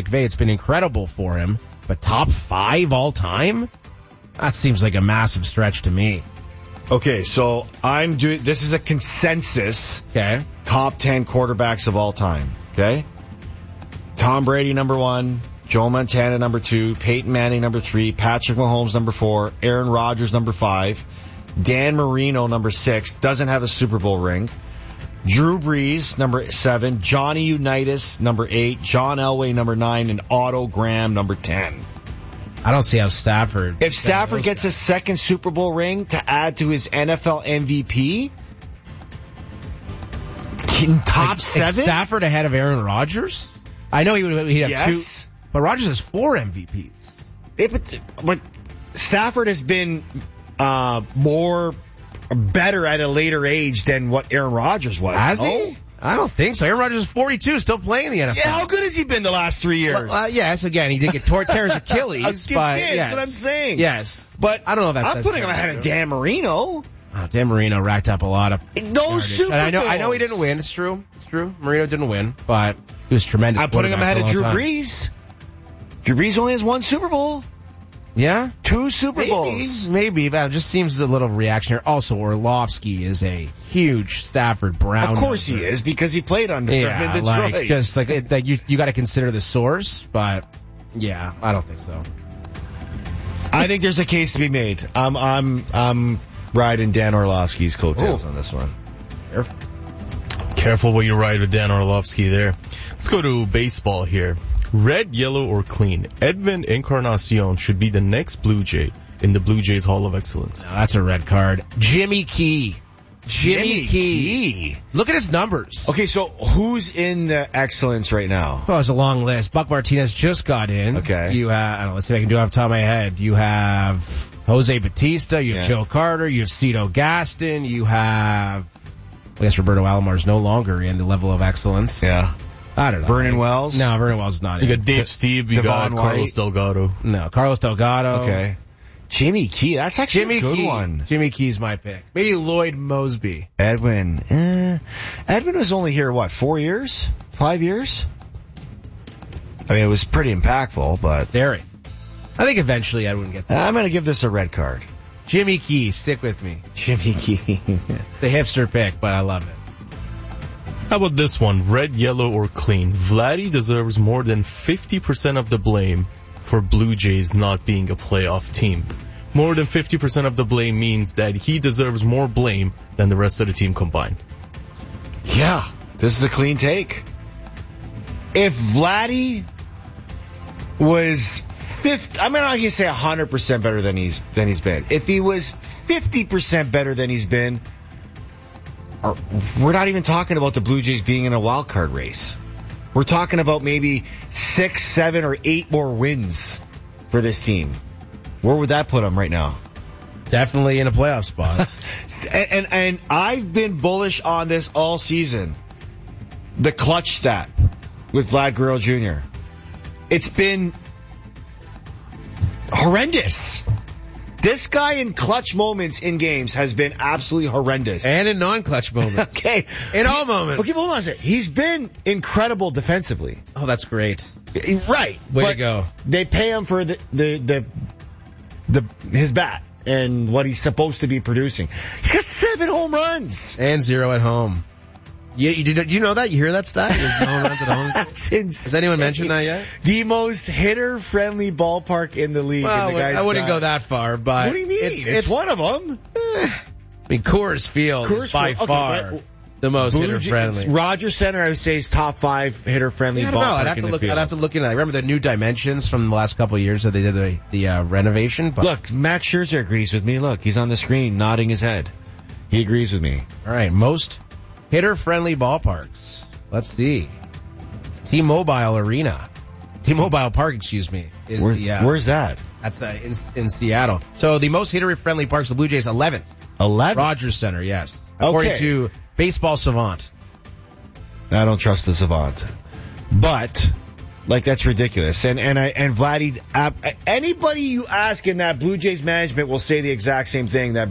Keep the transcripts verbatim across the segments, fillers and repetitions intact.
McVay. It's been incredible for him. But top five all time? That seems like a massive stretch to me. Okay, so I'm doing, this is a consensus. Okay. Top ten quarterbacks of all time. Okay? Tom Brady, number one. Joe Montana, number two. Peyton Manning, number three. Patrick Mahomes, number four. Aaron Rodgers, number five. Dan Marino, number six. Doesn't have a Super Bowl ring. Drew Brees, number seven. Johnny Unitas, number eight. John Elway, number nine. And Otto Graham, number ten. I don't see how Stafford... If Stafford gets a second Super Bowl ring to add to his N F L M V P, in top like, seven? Stafford ahead of Aaron Rodgers? I know he would he'd have yes. two, but Rodgers has four M V Ps. It, but, but Stafford has been uh, more better at a later age than what Aaron Rodgers was. Has no? he? I don't think so. Aaron Rodgers is forty-two, still playing the N F L. Yeah, how good has he been the last three years? Well, uh, yes, again, he did get tore tear his Achilles, but That's yes. what I'm saying. Yes, but I don't know if that's. I'm putting him ahead of Dan Marino. Oh, Dan Marino racked up a lot of no Super and I know, Bowls. I know he didn't win. It's true. It's true. Marino didn't win, but he was tremendous. I'm putting him ahead of Drew time. Brees. Drew Brees only has one Super Bowl. Yeah? Two Super maybe, Bowls. Maybe, but it just seems a little reactionary. Also, Orlovsky is a huge Stafford Brown. Of course number. he is, because he played under yeah, him in Detroit. Like, just like, it, like you, you got to consider the source, but yeah, I don't think so. I think there's a case to be made. I'm, I'm, I'm riding Dan Orlovsky's coattails Ooh. on this one. Careful. Careful what you ride with Dan Orlovsky there. Let's go to baseball here. Red, yellow, or clean? Edwin Encarnacion should be the next Blue Jay in the Blue Jays Hall of Excellence. No, that's a red card. Jimmy Key. Jimmy, Jimmy Key. Key. Look at his numbers. Okay, so who's in the excellence right now? Oh, it's a long list. Buck Martinez just got in. Okay. You have, I don't know, let's see if I can do it off the top of my head. You have Jose Batista, you have Yeah. Joe Carter, you have Cito Gaston, you have, I guess Roberto Alomar is no longer in the level of excellence. Yeah. I don't know. Vernon Wells? No, Vernon Wells is not You in. got Dave Steve, you got Devon Carlos White. Delgado. No, Carlos Delgado. Okay. Jimmy Key, that's actually Jimmy a good Key. one. Jimmy Key's my pick. Maybe Lloyd Mosby. Edwin. Eh, Edwin was only here, what, four years? Five years? I mean, it was pretty impactful, but Derry. I think eventually Edwin gets it. I'm going to give this a red card. Jimmy Key, stick with me. Jimmy Key. It's a hipster pick, but I love it. How about this one? Red, yellow, or clean? Vladdy deserves more than fifty percent of the blame for Blue Jays not being a playoff team. More than fifty percent of the blame means that he deserves more blame than the rest of the team combined. Yeah, this is a clean take. If Vladdy was fifty, I'm not going to say one hundred percent better than he's than he's been. If he was fifty percent better than he's been, or we're not even talking about the Blue Jays being in a wild card race. We're talking about maybe six, seven, or eight more wins for this team. Where would that put him right now? Definitely in a playoff spot. and, and and I've been bullish on this all season. The clutch stat with Vlad Guerrero Junior It's been horrendous. This guy in clutch moments in games has been absolutely horrendous. And in non-clutch moments. Okay. In all moments. Okay, hold on a second. He's been incredible defensively. Oh, that's great. Right. Way but to go. They pay him for the, the, the, the, his bat and what he's supposed to be producing. He's got seven home runs. And zero at home. You, you, did you know that? You hear that stat? There's no home runs at home. That's insane. Has anyone mentioned that yet? The most hitter-friendly ballpark in the league. Well, and the guy's I wouldn't got- go that far, but... What do you mean? It's, It's, it's one of them. I mean, Coors Field Coors is by Field. Okay, far but- the most Blue hitter-friendly. Jays- Rogers Center, I would say, is top five hitter-friendly I ballpark don't know. I'd have in to the look. field. I'd have to look into that. I remember the new dimensions from the last couple of years that they did the, the uh, renovation. But Look, Max Scherzer agrees with me. Look, he's on the screen nodding his head. He agrees with me. all right, most hitter-friendly ballparks. Let's see. T-Mobile Arena, T-Mobile Park, excuse me, is Where, the uh, where's that? that's uh, in in Seattle. So the most hitter-friendly parks, the Blue Jays, eleventh. eleven? Rogers Center, yes, according Okay. to Baseball Savant. I don't trust the Savant. But, like, that's ridiculous. And, and I, and Vladdy, uh, anybody you ask in that Blue Jays management will say the exact same thing, that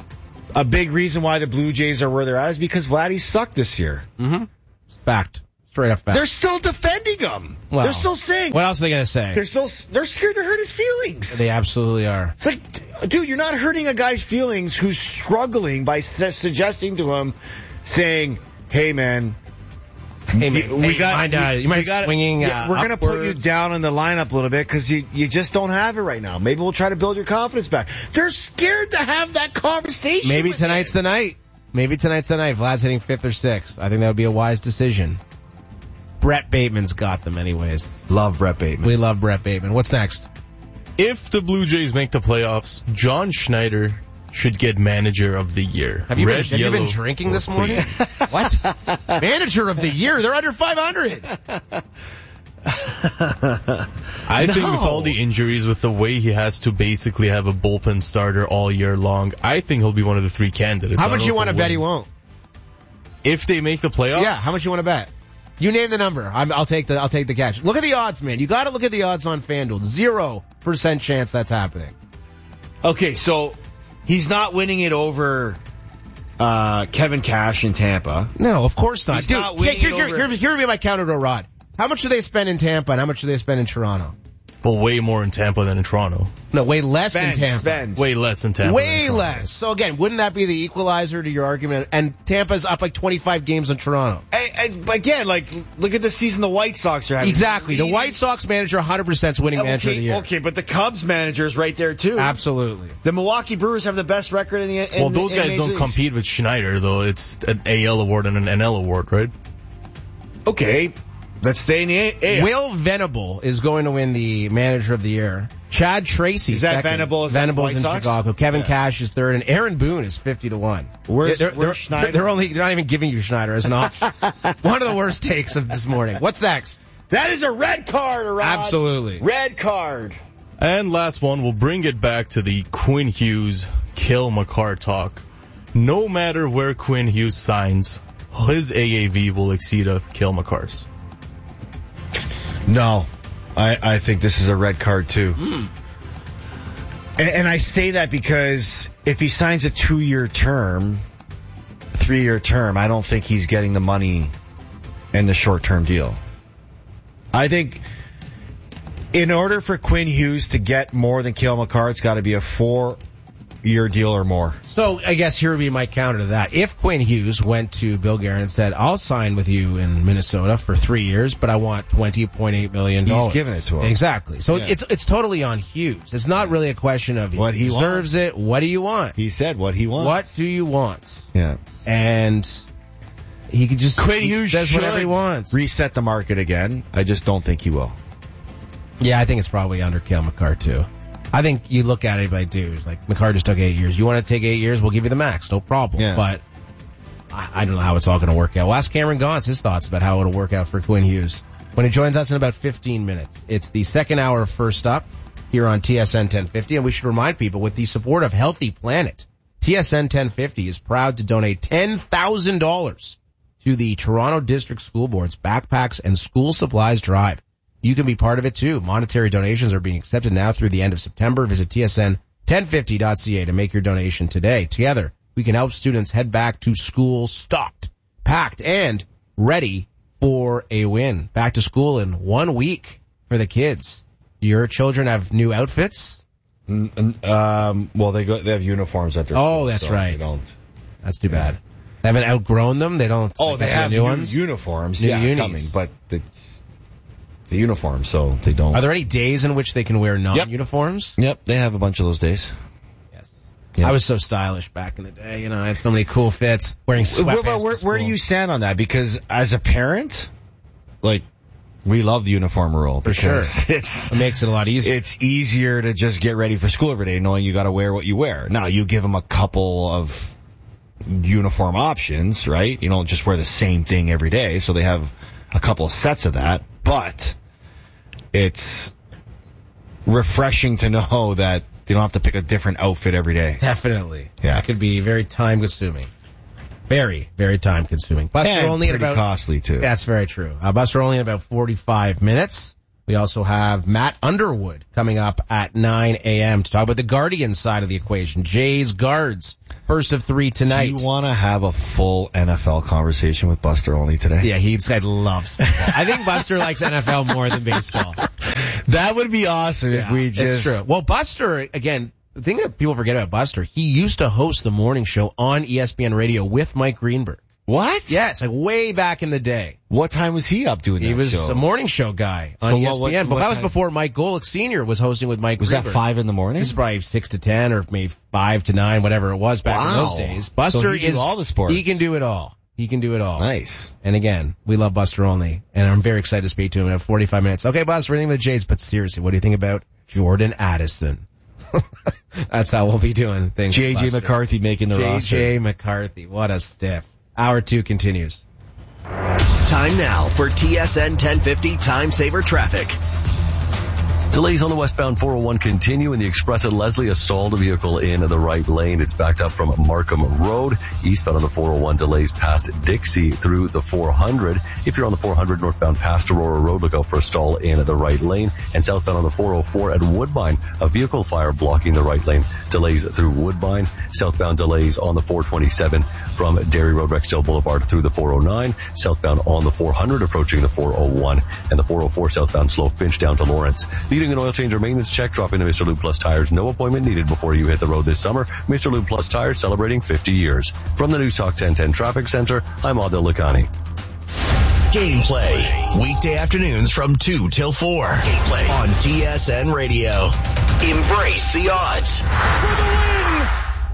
a big reason why the Blue Jays are where they're at is because Vladdy sucked this year. Mm-hmm. Fact. Straight up fact. They're still defending him. Well, they're still saying. What else are they going to say? They're still. They're scared to hurt his feelings. They absolutely are. It's like, dude, you're not hurting a guy's feelings who's struggling by su- suggesting to him, saying, "Hey, man, Hey, man, you, we hey, got, mind, uh, you mind we got, swinging, yeah, uh, we're gonna put you upwards? down in the lineup a little bit because you you just don't have it right now. Maybe we'll try to build your confidence back." They're scared to have that conversation. Maybe with tonight's him. the night. Maybe tonight's the night. Vlad's hitting fifth or sixth. I think that would be a wise decision. Brett Bateman's got them anyways. Love Brett Bateman. We love Brett Bateman. What's next? If the Blue Jays make the playoffs, John Schneider should get Manager of the Year. Have you, Red, been, have you been yellow, drinking or this clean. morning? What? Manager of the Year? They're under five hundred. I think No. with all the injuries, with the way he has to basically have a bullpen starter all year long, I think he'll be one of the three candidates. How I don't much know you if want to he'll bet win. he won't? If they make the playoffs? Yeah, how much you want to bet? You name the number. I'm, I'll take the I'll take the cash. Look at the odds, man. You got to look at the odds on FanDuel. Zero percent chance that's happening. Okay, so he's not winning it over uh, Kevin Cash in Tampa. No, of course not. He's Dude, not winning here, it here, over- here, here would be my counter to Rod. How much do they spend in Tampa and how much do they spend in Toronto? Well, way more in Tampa than in Toronto. No, way less Spend, in Tampa. spend. Way less in Tampa. than Way in Toronto. less. So again, wouldn't that be the equalizer to your argument? And Tampa's up like twenty-five games in Toronto. And, and again, like, look at the season the White Sox are having. Exactly. The White Sox manager one hundred percent is winning manager of the Okay, year. okay, but the Cubs manager is right there too. Absolutely. The Milwaukee Brewers have the best record in the. In, Well, those in guys Major don't Leagues. compete with Schneider, though. It's an A L award and an N L award, right? Okay, let's stay in the A. A- Will Venable is going to win the manager of the year. Chad Tracy Is that second. Venable? Is that Venable's White in Sox? Chicago. Kevin Yeah. Cash is third, and Aaron Boone is fifty to one. Where's- they're, where's they're, Schneider? They're only they're not even giving you Schneider as an option. One of the worst takes of this morning. What's next? That is a red card, Rod. Absolutely. Red card. And last one, we'll bring it back to the Quinn Hughes, Cale Makar talk. No matter where Quinn Hughes signs, his A A V will exceed a Cale Makar's. No, I, I think this is a red card too. Mm. And, and I say that because if he signs a two-year term, three-year term, I don't think he's getting the money in the short-term deal. I think in order for Quinn Hughes to get more than Cale Makar, it's got to be a four-year deal or more. So I guess here would be my counter to that. If Quinn Hughes went to Bill Guerin and said, I'll sign with you in Minnesota for three years, but I want twenty point eight million dollars. He's giving it to him. Exactly. So Yeah. it's it's totally on Hughes. It's not really a question of What he deserves it. What do you want? He said what he wants. What do you want? Yeah. And he could just Quinn he Hughes says should whatever he wants. reset the market again. I just don't think he will. Yeah, I think it's probably under Cale Makar too. I think you look at it like, dude, like Makar just took eight years. You want to take eight years? We'll give you the max, no problem. Yeah. But I, I don't know how it's all going to work out. We'll ask Cameron Gaunce his thoughts about how it'll work out for Quinn Hughes when he joins us in about fifteen minutes. It's the second hour of First Up here on T S N ten fifty, and we should remind people with the support of Healthy Planet, T S N ten fifty is proud to donate ten thousand dollars to the Toronto District School Board's Backpacks and School Supplies Drive. You can be part of it too. Monetary donations are being accepted now through the end of September. Visit T S N ten fifty dot C A to make your donation today. Together, we can help students head back to school stocked, packed, and ready for a win. Back to school in one week for the kids. Your children have new outfits? Um, well, they go, they have uniforms at their Oh, school, that's so right. They don't. That's too bad. They haven't outgrown them? They don't? Oh, like, they get have new new ones? uniforms. New yeah, unis. coming, but the the uniforms, so they don't. Are there any days in which they can wear non-uniforms? Yep, they have a bunch of those days. Yes. Yeah. I was so stylish back in the day. You know, I had so many cool fits. Wearing Where, sweatpants. where, where, to where do school. you stand on that? Because as a parent, like, we love the uniform rule. For sure. because It's, It makes it a lot easier. it's easier to just get ready for school every day knowing you got to wear what you wear. Now, you give them a couple of uniform options, right? You don't just wear the same thing every day, so they have a couple of sets of that. But it's refreshing to know that you don't have to pick a different outfit every day. Definitely. Yeah. That could be very time consuming. Very, very time consuming. Bus And are only in pretty about costly, too. That's very true. Uh, bus are only in about forty-five minutes. We also have Matt Underwood coming up at nine a.m. to talk about the Guardian side of the equation. Jays guards First of three tonight. You want to have a full N F L conversation with Buster Olney today? Yeah, he this guy loves football. I think Buster likes N F L more than baseball. That would be awesome yeah, if we just... It's true. Well, Buster, again, the thing that people forget about Buster, he used to host the morning show on E S P N Radio with Mike Greenberg. What? Yes, like way back in the day. What time was he up doing that He was show? a morning show guy on But E what- S P N. what- but what that was time? before Mike Golick Senior was hosting with Mike Was Greenberg. that five in the morning? This is probably six to ten or maybe five to nine, whatever it was back in Wow. those days. Buster So he do is all the sports. He can do it all. He can do it all. Nice. And again, we love Buster Olney, and I'm very excited to speak to him in about forty-five minutes. Okay, Buster, anything with the Jays, but seriously, what do you think about Jordan Addison? That's how we'll be doing things. J J McCarthy making the roster. J J McCarthy, what a stiff. Hour two continues. Time now for T S N ten fifty Time Saver Traffic. Delays on the westbound four oh one continue in the express at Leslie. A stalled vehicle in the right lane. It's backed up from Markham Road. Eastbound on the four oh one, delays past Dixie through the four hundred. If you're on the four hundred northbound past Aurora Road, look out for a stall in the right lane. And southbound on the four oh four at Woodbine, a vehicle fire blocking the right lane. Delays through Woodbine. Southbound delays on the four twenty-seven from Derry Road, Rexdale Boulevard through the four oh nine. Southbound on the four hundred approaching the four oh one. And the four oh four southbound slow Finch down to Lawrence. Leading an oil change or maintenance check, drop into Mister Lube Plus Tires. No appointment needed before you hit the road this summer. Mister Lube Plus Tires celebrating fifty years. From the News Talk ten ten Traffic Center, I'm Adil Lakhani. Gameplay. Weekday afternoons from two till four. Gameplay on T S N Radio. Embrace the odds. For the win!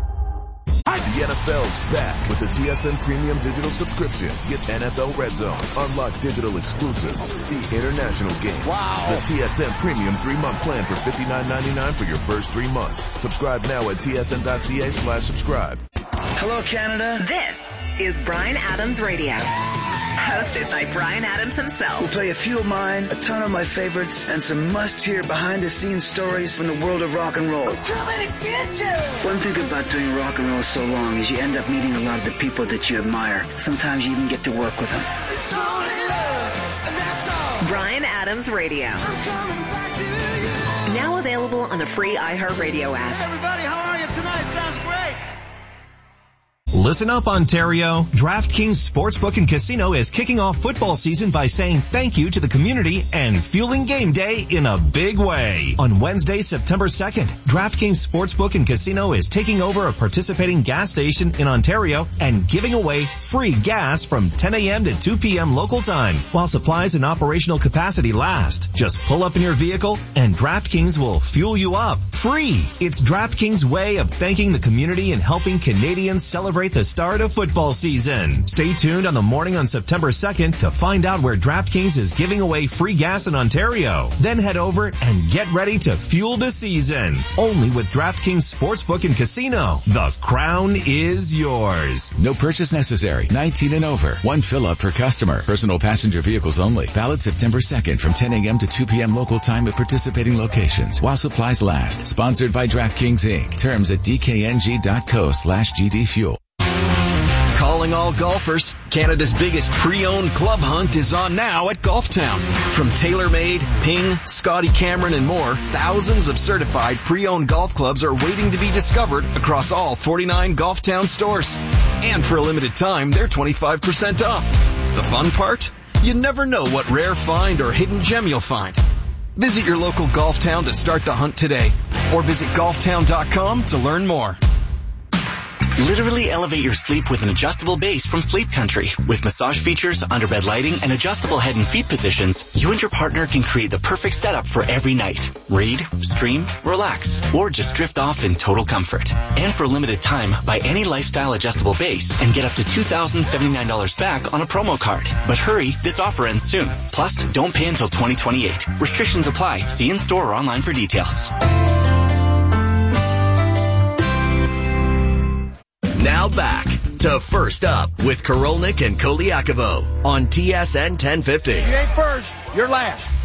The N F L's back with the T S N Premium Digital Subscription. Get N F L Red Zone, unlock digital exclusives, see international games. Wow. The T S N Premium three-month plan for fifty-nine ninety-nine for your first three months. Subscribe now at T S N dot C A slash subscribe. Hello, Canada. This is Bryan Adams Radio. Hosted by Bryan Adams himself. We'll play a few of mine, a ton of my favorites, and some must-hear behind-the-scenes stories from the world of rock and roll. One thing about doing rock and roll so long is you end up meeting a lot of the people that you admire. Sometimes you even get to work with them. Bryan Adams Radio. Now available on the free iHeartRadio app. Everybody, how are you tonight? Sounds great. Listen up, Ontario. DraftKings Sportsbook and Casino is kicking off football season by saying thank you to the community and fueling game day in a big way. On Wednesday, September second, DraftKings Sportsbook and Casino is taking over a participating gas station in Ontario and giving away free gas from ten a.m. to two p.m. local time while supplies and operational capacity last. Just pull up in your vehicle and DraftKings will fuel you up. Free. It's DraftKings' way of thanking the community and helping Canadians celebrate the start of football season. Stay tuned on the morning on September second to find out where DraftKings is giving away free gas in Ontario. Then head over and get ready to fuel the season. Only with DraftKings Sportsbook and Casino. The crown is yours. No purchase necessary. nineteen and over. One fill-up per customer. Personal passenger vehicles only. Valid September second from ten a.m. to two p.m. local time at participating locations while supplies last. Sponsored by DraftKings Incorporated. Terms at d k n g dot co slash g d fuel. Calling all golfers, Canada's biggest pre-owned club hunt is on now at Golf Town. From TaylorMade, Ping, Scotty Cameron, and more, thousands of certified pre-owned golf clubs are waiting to be discovered across all forty-nine Golf Town stores. And for a limited time, they're twenty-five percent off. The fun part? You never know what rare find or hidden gem you'll find. Visit your local Golf Town to start the hunt today, or visit golf town dot com to learn more. Literally elevate your sleep with an adjustable base from Sleep Country. With massage features, underbed lighting, and adjustable head and feet positions, you and your partner can create the perfect setup for every night. Read, stream, relax, or just drift off in total comfort. And for a limited time, buy any lifestyle adjustable base and get up to two thousand seventy-nine dollars back on a promo card. But hurry, this offer ends soon. Plus, don't pay until twenty twenty-eight. Restrictions apply. See in store or online for details. Now back to First Up with Korolnik and Koliakovo on T S N ten fifty. If you ain't first, you're last.